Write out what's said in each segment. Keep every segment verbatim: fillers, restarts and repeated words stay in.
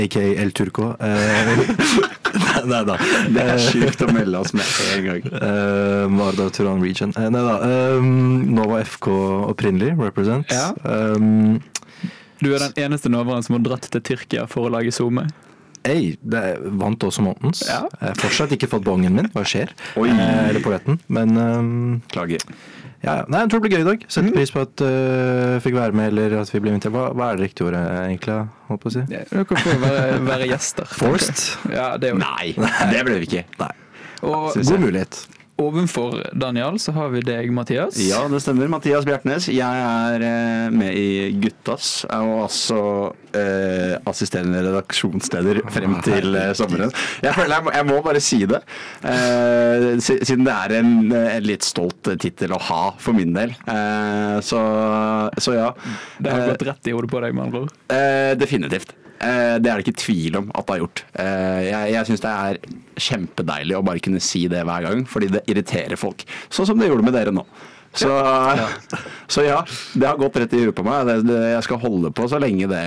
A K A El Turco. Uh, nei da. Det er sykt å melde oss med en gang. Uh, Vardar Turan Region. Uh, nei da. Um, Nova F K opprinnelig, represent. Ja. Um, Du er den eneste noveren som har dratt til Tyrkia for å lage Zoome. Ei, det vant også Montens. Ja. Jeg har fortsatt ikke fått bongen min. Hva skjer? Oi. Eh, eller polletten. Men um, Klager. ja, ja. Nei, jeg tror det blir gøy i dag. Setter pris på at uh, jeg fikk være med, eller at vi ble invitert. Hva, hva er det riktige ordet, egentlig? Holdt på å si. Ja, dere får være, være gjester. Forced? Ja, det er jo. Nei, det ble vi ikke. Nei. Og God mulighet. ovenfor Daniel så har vi deg, Mathias. Ja, det stemmer. Mathias Bjertnes. Jeg er eh, med i Guttas, og også eh, assisterende redaksjonsleder frem til eh, sommeren. Jeg føler jeg må, jeg må bare si det, eh, siden det er en, en litt stolt titel å ha for min del. Eh, så, så ja. Det har gått rett i hodet på deg, med andre ord. Eh, definitivt. Eh, det er det ikke tvil om at det har gjort. Eh, jeg jeg syns det er kjempedeilig å bare kunne si det hver gang, fordi det irriterer folk. Sånn som det gjorde med dere nå. Så ja, så ja det har gått rett i huet på meg. Det, det, jeg skal holde på så lenge det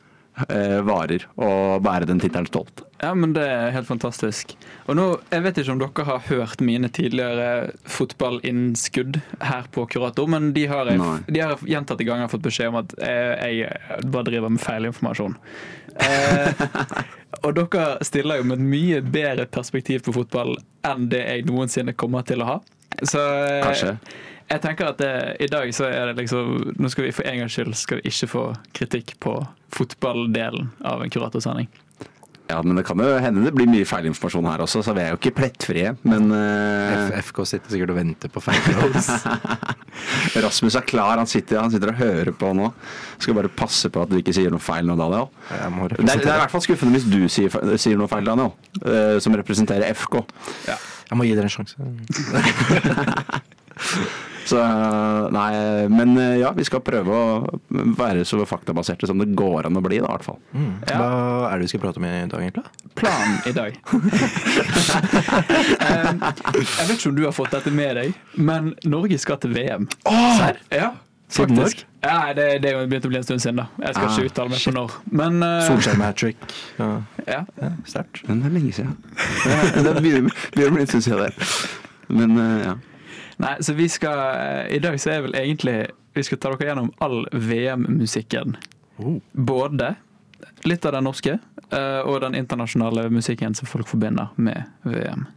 eh, varer, og bære den tittelen stolt. Ja, men det er helt fantastisk. Og nå, jeg vet ikke om dere har hørt mine tidligere fotballinnskudd her på Kurator, men de har, de har gjentatte ganger fått beskjed om at jeg, jeg bare driver med feilinformasjon. Eh, og dere stiller jo med et mye bedre perspektiv på fotball enn det jeg noensinne kommer til å ha. Så eh, Kanskje. jeg tenker at det, i dag så er det liksom, nå skal vi for en gangs skyld skal vi ikke få kritikk på fotballdelen av en kuratorsending. Ja, men det kan jo hende det blir mye feilinformasjon her også, så vi er jo ikke plettfrie, men uh... F K sitter sikkert og venter på feil goals. Rasmus er klar, han sitter, han sitter og hører på nå. Skal bare passe på at du ikke sier noe feil nå, Daniel. Jeg må Det er, det er i hvert fall skuffende hvis du sier, sier noe feil, Daniel, uh, som representerer F K. Ja. Jeg må gi dere en sjanse. Så nei, men ja, vi skal prøve å være så faktabaserte som det går an å bli da, i hvert fall. Mm. Ja. Hva er det vi skal prate om i dag, egentlig? Planen i dag. um, jeg vet ikke om du har fått dette med deg, men Norge skal til V M. Åh! Ja, Siden faktisk. Ja, det, det er jo begynt å bli en stund siden da. Jeg skal Ah, ikke uttale meg shit. på når. Men, uh, Solskjær med hat-trick. Ja, ja. ja sterkt. Men det er lenge siden. Det begynner begynner å bli litt synes jeg det. Men uh, ja. Nei, så vi skal, i dag så er vel egentlig, vi skal ta dere gjennom all V M-musikken. Oh. Både litt av den norske, uh, og den internasjonale musikken som folk forbinder med V M.